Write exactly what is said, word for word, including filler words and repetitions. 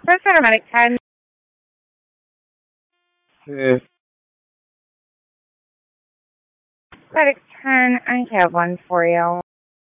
First paramedic ten. Hey, Paramedic ten, I have one for you.